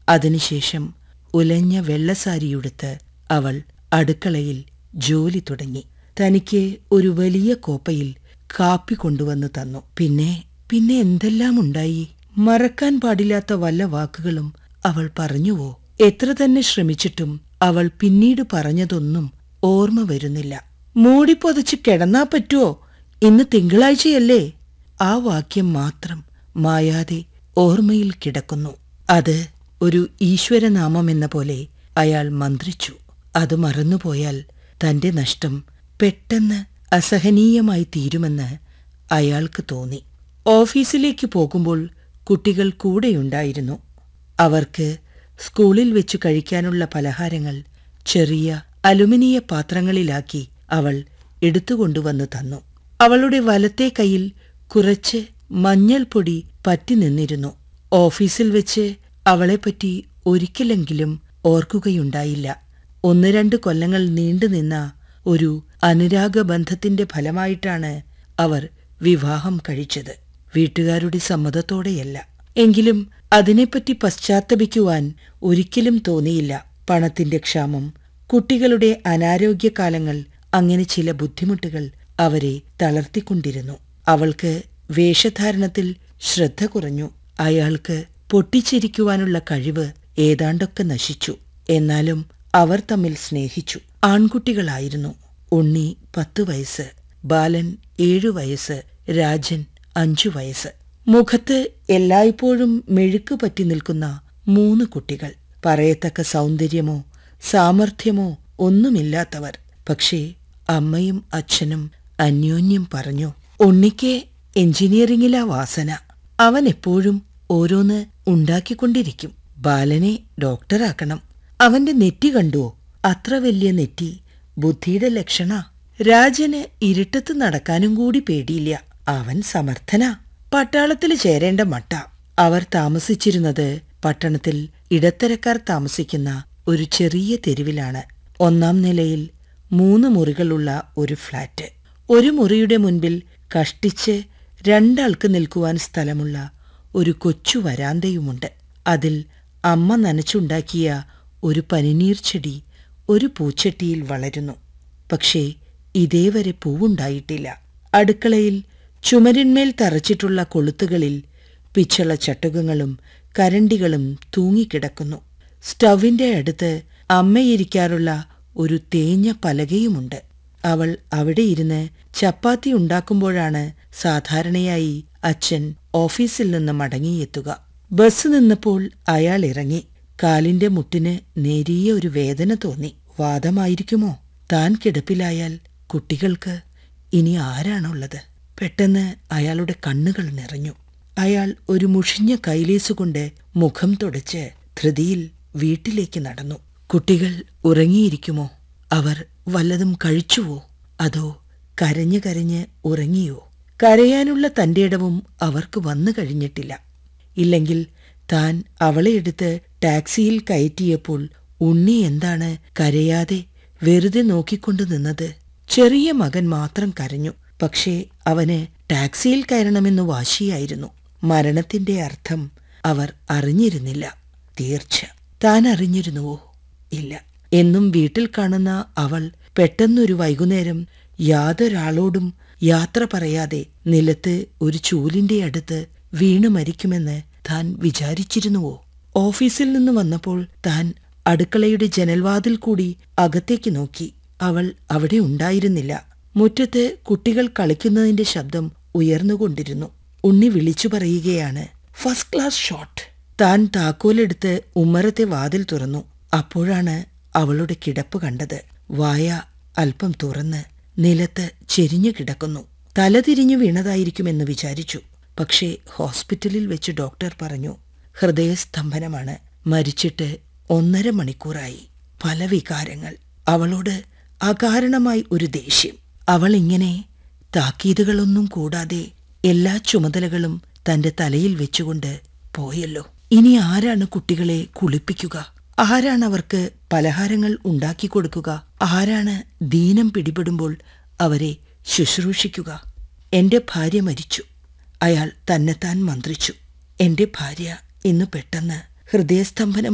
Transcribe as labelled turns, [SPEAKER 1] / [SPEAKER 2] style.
[SPEAKER 1] അതിനുശേഷം ഉലഞ്ഞ വെള്ളസാരിയുടുത്ത് അവൾ അടുക്കളയിൽ ജോലി തുടങ്ങി. തനിക്ക് ഒരു വലിയ കോപ്പയിൽ കാപ്പി കൊണ്ടുവന്ന് തന്നു. പിന്നെ എന്തെല്ലാം ഉണ്ടായി? മറക്കാൻ പാടില്ലാത്ത വല്ല വാക്കുകളും അവൾ പറഞ്ഞുവോ? എത്ര തന്നെ ശ്രമിച്ചിട്ടും അവൾ പിന്നീട് പറഞ്ഞതൊന്നും ഓർമ്മ വരുന്നില്ല. മൂടിപ്പൊതച്ച് കിടന്നാ പറ്റുമോ? ഇന്ന് തിങ്കളാഴ്ചയല്ലേ? ആ വാക്യം മാത്രം മായാതെ ഓർമ്മയിൽ കിടക്കുന്നു. അത് ഒരു ഈശ്വരനാമമെന്ന പോലെ അയാൾ മന്ത്രിച്ചു. അത് മറന്നുപോയാൽ തന്റെ നഷ്ടം പെട്ടെന്ന് അസഹനീയമായി തീരുമെന്ന് അയാൾക്ക് തോന്നി. ഓഫീസിലേക്ക് പോകുമ്പോൾ കുട്ടികൾ കൂടെയുണ്ടായിരുന്നു. അവർക്ക് സ്കൂളിൽ വെച്ചു കഴിക്കാനുള്ള പലഹാരങ്ങൾ ചെറിയ അലുമിനിയ പാത്രങ്ങളിലാക്കി അവൾ എടുത്തുകൊണ്ടുവന്ന് തന്നു. അവളുടെ വലത്തെ കൈയിൽ കുറച്ച് മഞ്ഞൾപ്പൊടി പറ്റി നിന്നിരുന്നു. ഓഫീസിൽ വെച്ച് അവളെപ്പറ്റി ഒരിക്കലെങ്കിലും ഓർക്കുകയുണ്ടായില്ല. 1-2 കൊല്ലങ്ങൾ നീണ്ടുനിന്ന ഒരു അനുരാഗബന്ധത്തിന്റെ ഫലമായിട്ടാണ് അവർ വിവാഹം കഴിച്ചത്. വീട്ടുകാരുടെ സമ്മതത്തോടെയല്ല. എങ്കിലും അതിനെപ്പറ്റി പശ്ചാത്തപിക്കുവാൻ ഒരിക്കലും തോന്നിയില്ല. പണത്തിന്റെ ക്ഷാമം, കുട്ടികളുടെ അനാരോഗ്യകാലങ്ങൾ, അങ്ങനെ ചില ബുദ്ധിമുട്ടുകൾ അവരെ തളർത്തിക്കൊണ്ടിരുന്നു. അവൾക്ക് വേഷധാരണത്തിൽ ശ്രദ്ധ കുറഞ്ഞു. അയാൾക്ക് പൊട്ടിച്ചിരിക്കുവാനുള്ള കഴിവ് ഏതാണ്ടൊക്കെ നശിച്ചു. എന്നാലും അവർ തമ്മിൽ സ്നേഹിച്ചു. ആൺകുട്ടികളായിരുന്നു. ഉണ്ണി 10 വയസ്സ്, ബാലൻ 7 വയസ്സ്, രാജൻ 5 വയസ്സ്. മുഖത്ത് എല്ലായ്പ്പോഴും മെഴുക്ക് പറ്റി നിൽക്കുന്ന 3 കുട്ടികൾ. പറയത്തക്ക സൗന്ദര്യമോ സാമർഥ്യമോ ഒന്നുമില്ലാത്തവർ. പക്ഷേ അമ്മയും അച്ഛനും അന്യോന്യം പറഞ്ഞു, ഉണ്ണിക്ക് എഞ്ചിനീയറിംഗിലാ വാസന. അവൻ എപ്പോഴും ഓരോന്ന് ഉണ്ടാക്കിക്കൊണ്ടിരിക്കും. ബാലനെ ഡോക്ടറാക്കണം. അവന്റെ നെറ്റി കണ്ടുവോ? അത്ര വലിയ നെറ്റി ബുദ്ധിയുടെ ലക്ഷണ. രാജന് ഇരുട്ടത്ത് നടക്കാനും കൂടി പേടിയില്ല. അവൻ സമർത്ഥനാ. പട്ടാളത്തിൽ ചേരേണ്ട മട്ട. അവർ താമസിച്ചിരുന്നത് പട്ടണത്തിൽ ഇടത്തരക്കാർ താമസിക്കുന്ന ഒരു ചെറിയ തെരുവിലാണ്. 1-ാം നിലയിൽ 3 മുറികളുള്ള ഒരു ഫ്ളാറ്റ്. ഒരു മുറിയുടെ മുൻപിൽ കഷ്ടിച്ച് 2 ആൾക്ക് നിൽക്കുവാൻ സ്ഥലമുള്ള ഒരു കൊച്ചു വരാന്തയുമുണ്ട്. അതിൽ അമ്മ നനച്ചുണ്ടാക്കിയ ഒരു പനിനീർ ചെടി ഒരു പൂച്ചട്ടിയിൽ വളരുന്നു. പക്ഷേ ഇതേവരെ പൂവുണ്ടായിട്ടില്ല. അടുക്കളയിൽ ചുമരിന്മേൽ തറച്ചിട്ടുള്ള കൊളുത്തുകളിൽ പിച്ചള ചട്ടുകങ്ങളും കരണ്ടികളും തൂങ്ങിക്കിടക്കുന്നു. സ്റ്റൗവിന്റെ അടുത്ത് അമ്മയിരിക്കാറുള്ള ഒരു തേഞ്ഞ പലകയുമുണ്ട്. അവൾ അവിടെ ഇരുന്ന് ചപ്പാത്തി ഉണ്ടാക്കുമ്പോഴാണ് സാധാരണയായി അച്ഛൻ ഓഫീസിൽ നിന്ന് മടങ്ങിയെത്തുക. ബസ് നിന്നപ്പോൾ അയാൾ ഇറങ്ങി. കാലിന്റെ മുട്ടിന് നേരിയ ഒരു വേദന തോന്നി. വാദമായിരിക്കുമോ? താൻ കിടപ്പിലായാൽ കുട്ടികൾക്ക് ഇനി ആരാണുള്ളത്? പെട്ടെന്ന് അയാളുടെ കണ്ണുകൾ നിറഞ്ഞു. അയാൾ ഒരു മുഷിഞ്ഞ കൈലേസുകൊണ്ട് മുഖം തുടച്ച് ധൃതിയിൽ വീട്ടിലേക്ക് നടന്നു. കുട്ടികൾ ഉറങ്ങിയിരിക്കുമോ? അവർ വല്ലതും കഴിച്ചുവോ? അതോ കരഞ്ഞ് കരഞ്ഞ് ഉറങ്ങിയോ? കരയാനുള്ള തന്റെ ഇടവും അവർക്ക് വന്നു കഴിഞ്ഞിട്ടില്ല. ഇല്ലെങ്കിൽ താൻ അവളെ എടുത്ത് ടാക്സിയിൽ കയറ്റിയപ്പോൾ ഉണ്ണി എന്താണ് കരയാതെ വെറുതെ നോക്കിക്കൊണ്ടു നിന്നത്? ചെറിയ മകൻ മാത്രം കരഞ്ഞു. പക്ഷേ അവന് ടാക്സിയിൽ കയറണമെന്ന് വാശിയായിരുന്നു. മരണത്തിന്റെ അർത്ഥം അവർ അറിഞ്ഞിരുന്നില്ല. തീർച്ച. താൻ അറിഞ്ഞിരുന്നുവോ? ഇല്ല. എന്നും വീട്ടിൽ കാണുന്ന അവൾ പെട്ടെന്നൊരു വൈകുന്നേരം യാതൊരാളോടും യാത്ര പറയാതെ നിലത്ത് ഒരു ചൂലിന്റെ അടുത്ത് വീണു മരിക്കുമെന്ന് താൻ വിചാരിച്ചിരുന്നുവോ? ഓഫീസിൽ നിന്ന് വന്നപ്പോൾ താൻ അടുക്കളയുടെ ജനൽവാതിൽ കൂടി അകത്തേക്ക് നോക്കി. അവൾ അവിടെ ഉണ്ടായിരുന്നില്ല. മുറ്റത്ത് കുട്ടികൾ കളിക്കുന്നതിന്റെ ശബ്ദം ഉയർന്നുകൊണ്ടിരുന്നു. ഉണ്ണി വിളിച്ചു പറയുകയാണ്, ഫസ്റ്റ് ക്ലാസ് ഷോട്ട്. താൻ താക്കോലെടുത്ത് ഉമ്മറത്തെ വാതിൽ തുറന്നു. അപ്പോഴാണ് അവളുടെ കിടപ്പ് കണ്ടത്. വായ അല്പം തുറന്ന് നിലത്ത് ചെരിഞ്ഞു കിടക്കുന്നു. തലതിരിഞ്ഞു വീണതായിരിക്കുമെന്ന് വിചാരിച്ചു. പക്ഷേ ഹോസ്പിറ്റലിൽ വെച്ച് ഡോക്ടർ പറഞ്ഞു, ഹൃദയസ്തംഭനമാണ്. മരിച്ചിട്ട് 1.5 മണിക്കൂറായി. പല വികാരങ്ങൾ. അവളോട് അകാരണമായി ഒരു ദേഷ്യം. അവൾ ഇങ്ങനെ താക്കീതുകളൊന്നും കൂടാതെ എല്ലാ ചുമതലകളും തന്റെ തലയിൽ വെച്ചുകൊണ്ട് പോയല്ലോ. ഇനി ആരാണ് കുട്ടികളെ കുളിപ്പിക്കുക? ആരാണ് അവർക്ക് പലഹാരങ്ങൾ ഉണ്ടാക്കിക്കൊടുക്കുക? ആരാണ് ദീനം പിടിപെടുമ്പോൾ അവരെ ശുശ്രൂഷിക്കുക? എന്റെ ഭാര്യ മരിച്ചു. അയാൾ തന്നെത്താൻ മന്ത്രിച്ചു. എന്റെ ഭാര്യ ഇന്ന് പെട്ടെന്ന് ഹൃദയസ്തംഭനം